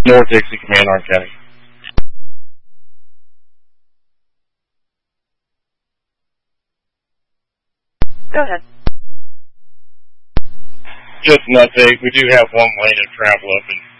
North Dixie, Command, Orange County. Go ahead. Just an update. We do have one lane of travel open